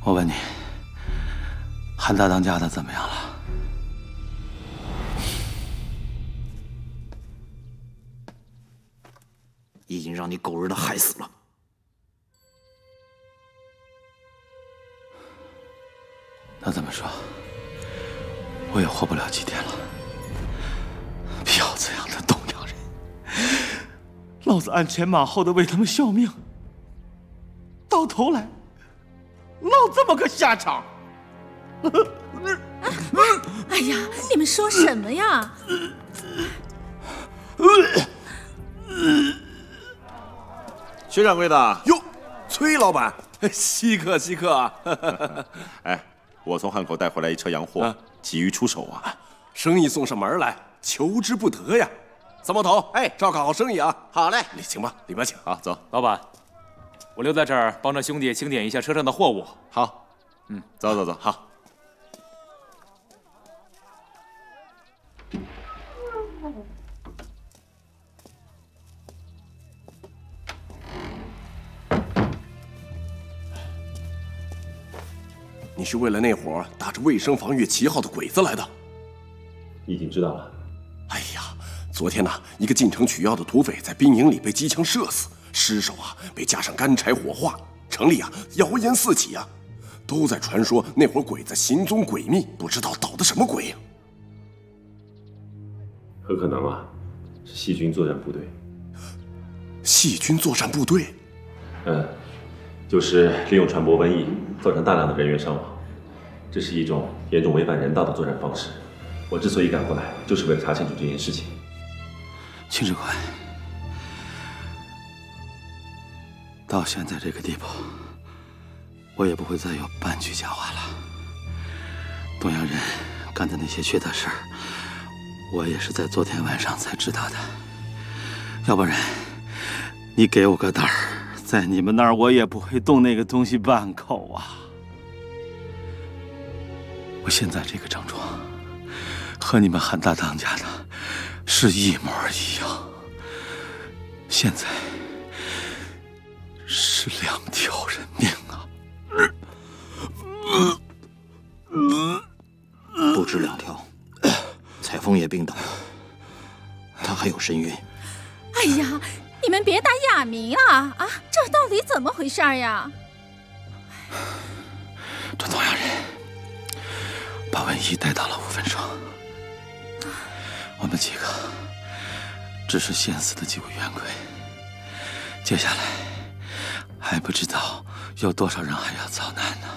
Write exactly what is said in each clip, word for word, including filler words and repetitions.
我问你，韩大当家的怎么样了？ 已经让你狗日的害死了。 那这么说，我也活不了几天了。婊子样的东洋人，老子鞍前马后的为他们效命，到头来落这么个下场。 哎呀，你们说什么呀？ 薛掌柜的哟，崔老板， 稀客稀客啊！ 哎，我从汉口带回来一车洋货，啊、急于出手啊， 生意送上门来，求之不得呀！三毛头，哎，照看好生意啊！ 好嘞， 你请吧，里边请。 好，走。 老板，我留在这儿帮着兄弟清点一下车上的货物。 好，嗯，走走走，好。 你是为了那伙打着卫生防御旗号的鬼子来的？ 已经知道了。 哎呀，昨天呐、啊，一个进城取药的土匪在兵营里被机枪射死，尸首啊被加上干柴火化，城里啊谣言四起啊，都在传说那伙鬼子行踪诡秘，不知道捣的什么鬼呀、啊。 很可能啊，是细菌作战部队。 细菌作战部队？ 嗯，就是利用传播瘟疫，造成大量的人员伤亡。这是一种严重违反人道的作战方式。我之所以赶过来，就是为了查清楚这件事情。 秦志宽，到现在这个地步，我也不会再有半句假话了。东洋人干的那些缺德事儿，我也是在昨天晚上才知道的。要不然，你给我个胆儿，在你们那儿我也不会动那个东西半口啊！我现在这个症状，和你们韩大当家的是一模一样。现在是两条人命啊！ 不止两条，彩凤也病倒了，他还有身孕。 哎呀，你们别打哑谜了啊！这到底怎么回事呀？ 这东洋人把文一带到了五分庄，我们几个只是先死的几位冤鬼，接下来还不知道有多少人还要遭难呢。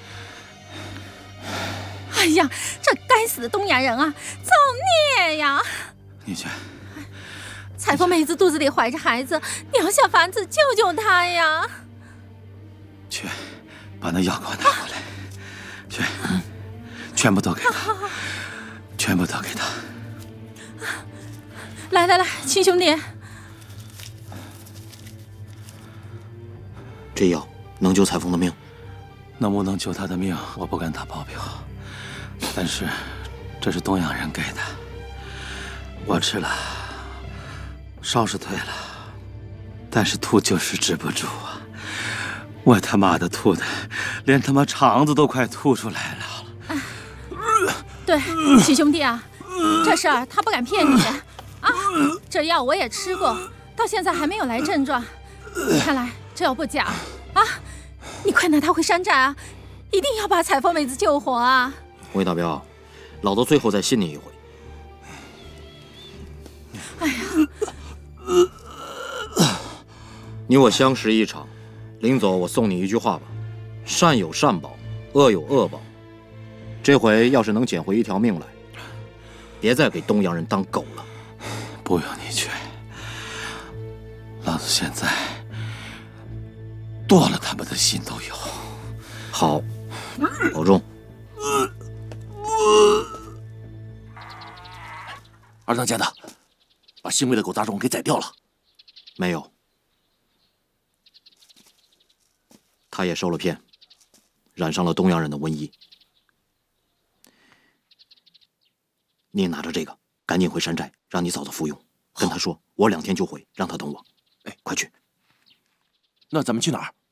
哎呀，这该死的东洋人啊，造孽呀！ 你去。 彩凤妹子肚子里怀着孩子，你要想法子救救她呀！ 去，把那药给我拿过来。去，嗯、全部都给他，全部都给他。 来来来，亲兄弟， 这药能救彩凤的命？ 能不能救她的命，我不敢打包票。但是，这是东洋人给的，我吃了。烧是退了，但是吐就是止不住啊！我他妈的吐的，连他妈肠子都快吐出来了。 哎、对，亲兄弟啊，这事儿他不敢骗你啊！这药我也吃过，到现在还没有来症状，看来这药不假啊！你快拿他回山寨啊！一定要把彩凤妹子救活啊！ 魏大彪，老子最后再信你一回。 哎呀！ 你我相识一场，临走我送你一句话吧：善有善报，恶有恶报。这回要是能捡回一条命来，别再给东洋人当狗了。 不用你去，老子现在剁了他们的心都有。 好，保重。 二当家的，把姓魏的狗杂种给宰掉了。 没有，他也受了骗，染上了东洋人的瘟疫。你也拿着这个，赶紧回山寨，让你嫂子服用。跟他说，我两天就回，让他等我。哎，快去。 那咱们去哪儿？